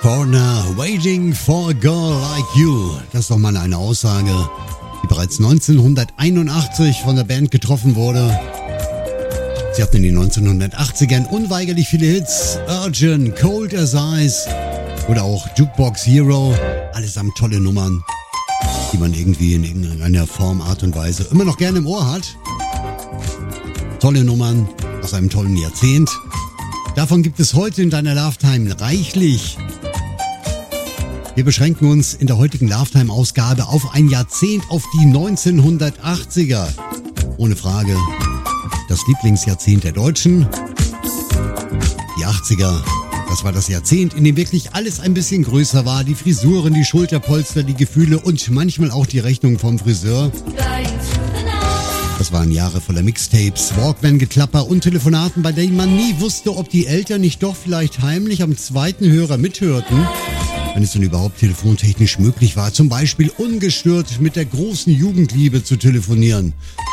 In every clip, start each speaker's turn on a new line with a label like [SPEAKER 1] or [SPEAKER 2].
[SPEAKER 1] Corner, waiting for a girl like you. Das ist doch mal eine Aussage, die bereits 1981 von der Band getroffen wurde. Sie hatten in den 1980ern unweigerlich viele Hits. Urgent, Cold as Ice oder auch Jukebox Hero. Allesamt tolle Nummern, die man irgendwie in irgendeiner Form, Art und Weise immer noch gerne im Ohr hat. Tolle Nummern aus einem tollen Jahrzehnt. Davon gibt es heute in deiner Love-Time reichlich. Wir beschränken uns in der heutigen Love-Time-Ausgabe auf ein Jahrzehnt, auf die 1980er. Ohne Frage das Lieblingsjahrzehnt der Deutschen. Die 80er, das war das Jahrzehnt, in dem wirklich alles ein bisschen größer war. Die Frisuren, die Schulterpolster, die Gefühle und manchmal auch die Rechnung vom Friseur. Das waren Jahre voller Mixtapes, Walkman-Geklapper und Telefonaten, bei denen man nie wusste, ob die Eltern nicht doch vielleicht heimlich am zweiten Hörer mithörten. Wenn es denn überhaupt telefontechnisch möglich war, zum Beispiel ungestört mit der großen Jugendliebe zu telefonieren.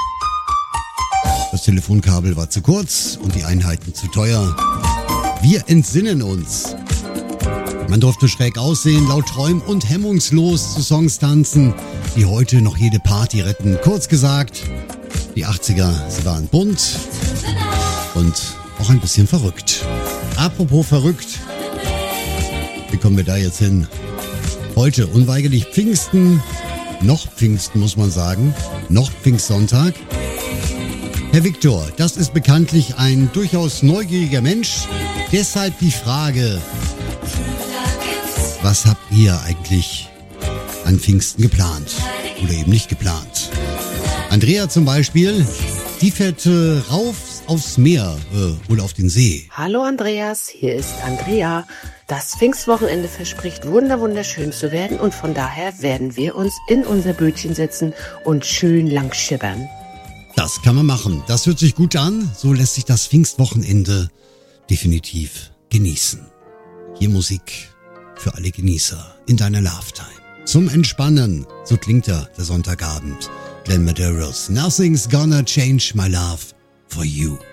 [SPEAKER 1] Das Telefonkabel war zu kurz und die Einheiten zu teuer. Wir entsinnen uns. Man durfte schräg aussehen, laut träumen und hemmungslos zu Songs tanzen, die heute noch jede Party retten. Kurz gesagt, die 80er, sie waren bunt und auch ein bisschen verrückt. Apropos verrückt, wie kommen wir da jetzt hin? Heute unweigerlich Pfingsten, noch Pfingsten muss man sagen, noch Pfingstsonntag. Herr Viktor, das ist bekanntlich ein durchaus neugieriger Mensch. Deshalb die Frage, was habt ihr eigentlich an Pfingsten geplant oder eben nicht geplant? Andrea zum Beispiel, die fährt rauf aufs Meer oder auf den See.
[SPEAKER 2] Hallo Andreas, hier ist Andrea. Das Pfingstwochenende verspricht wunderschön zu werden und von daher werden wir uns in unser Bötchen setzen und schön lang schippern.
[SPEAKER 1] Das kann man machen. Das hört sich gut an. So lässt sich das Pfingstwochenende definitiv genießen. Hier Musik für alle Genießer in deiner Love-Time. Zum Entspannen, so klingt der Sonntagabend. Glenn Medeiros, Nothing's Gonna Change My Love for You.